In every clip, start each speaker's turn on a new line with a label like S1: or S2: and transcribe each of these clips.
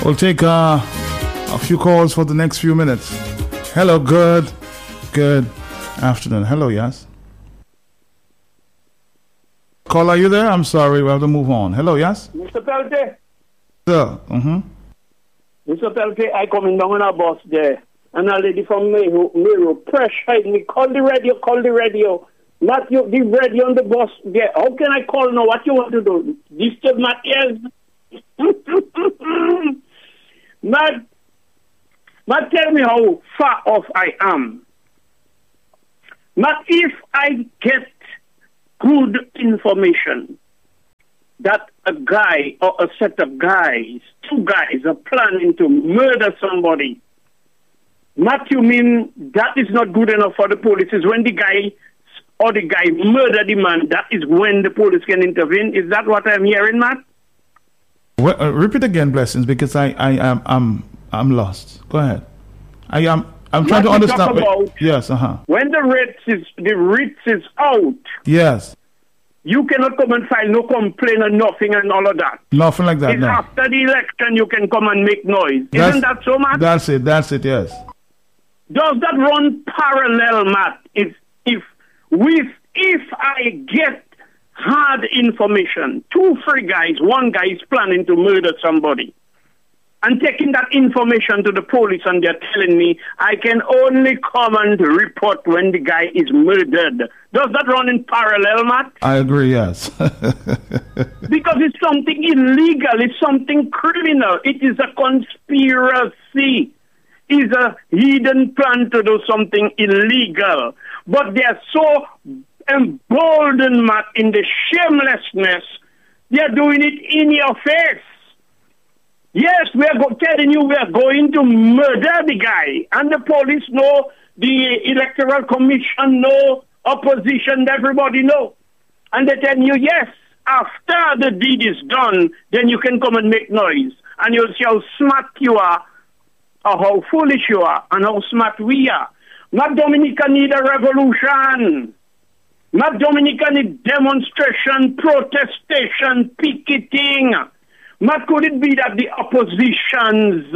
S1: We'll take a few calls for the next few minutes. Hello, good afternoon. Hello, yes. Call, are you there? I'm sorry, we have to move on. Hello, yes.
S2: Mr. Pelte.
S1: Sir.
S2: Mr. Pelte, I coming down on a bus there. And a lady from Mero pressured me. Call the radio. Not you, the radio on the bus there. How can I call now? What you want to do? Disturb my ears? Matt, tell me how far off I am. Matt, if I get good information that a guy or a set of guys, two guys are planning to murder somebody, Matt, you mean that is not good enough for the police? Is when the guy murder the man, that is when the police can intervene? Is that what I'm hearing, Matt?
S1: Well, repeat again, Blessings, because I'm lost. Go ahead. I'm trying to understand. Yes,
S2: When the writ is out.
S1: Yes.
S2: You cannot come and file no complaint and nothing and all of that.
S1: Nothing like that.
S2: It's
S1: no.
S2: after the election you can come and make noise. Isn't that so, Matt?
S1: That's it. Yes.
S2: Does that run parallel, Matt? If I get hard information, 2-3 guys, one guy is planning to murder somebody, and taking that information to the police and they're telling me I can only come and report when the guy is murdered. Does that run in parallel, Matt?
S1: I agree, yes.
S2: Because it's something illegal. It's something criminal. It is a conspiracy. It's a hidden plan to do something illegal. But they're so emboldened, Matt, in the shamelessness. They're doing it in your face. Yes, we are telling you we are going to murder the guy. And the police know, the electoral commission know, opposition, everybody know. And they tell you, yes, after the deed is done, then you can come and make noise. And you'll see how smart you are, or how foolish you are, and how smart we are. Not Dominica need a revolution. Not Dominica need demonstration, protestation, picketing. Not could it be that the oppositions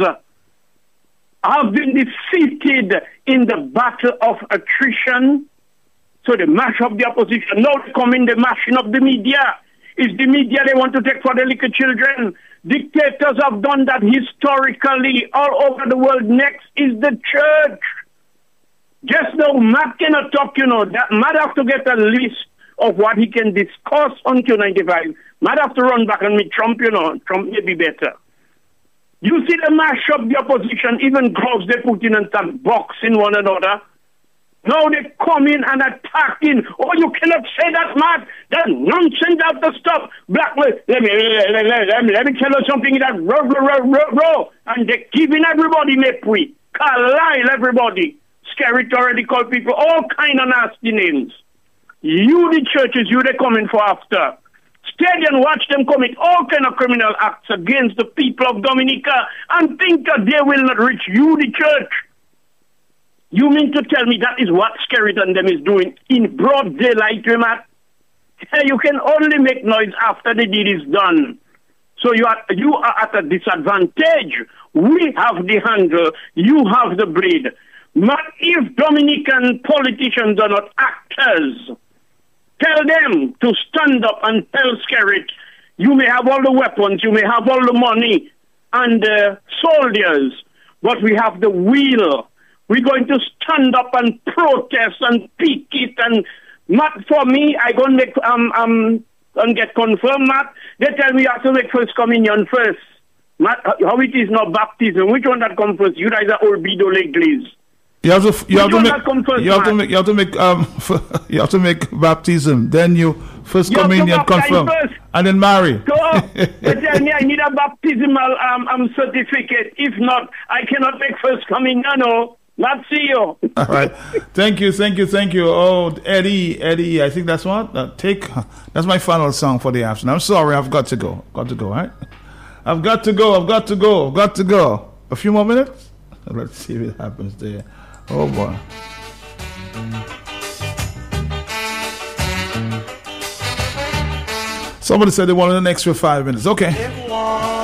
S2: have been defeated in the battle of attrition? So they mash up the opposition. Now they come in the mashing up the media. It's the media they want to take for the little children. Dictators have done that historically all over the world. Next is the church. Just now, Matt cannot talk, that Matt have to get a list of what he can discuss until 95. Matt have to run back and meet Trump, Trump may be better. You see the mash up the opposition, even gloves they put in and start boxing one another. Now they come in and attacking. Oh, you cannot say that, Matt. That nonsense have to stop. Blackmail. Let me tell you something. That row. And they're giving everybody mepui. Carlisle, everybody. Scary to already call people all kind of nasty names. You, the churches, they coming for after. Stay and watch them commit all kind of criminal acts against the people of Dominica and think that they will not reach you, the church. You mean to tell me that is what Skeleton them is doing in broad daylight, Matt? You can only make noise after the deed is done. So you are at a disadvantage. We have the handle, you have the blade. But if Dominican politicians are not actors, tell them to stand up and tell Skerrit, you may have all the weapons, you may have all the money and soldiers, but we have the will. We're going to stand up and protest and picket and Matt, for me, I go and make and get confirmed, Matt. They tell me you have to make first communion first. Matt, how it is not baptism? Which one that comes first? You guys are all Bido Leglis.
S1: You have to make baptism, then you first communion confirm, and then marry.
S2: So they tell me I need a baptismal certificate. If not, I cannot make first communion. No, not see you.
S1: All right, thank you. Oh, Eddie, I think that's what that's my final song for the afternoon. I'm sorry, I've got to go. Right? I've got to go. A few more minutes. Let's see if it happens there. Oh boy. Somebody said they wanted an extra 5 minutes. Okay.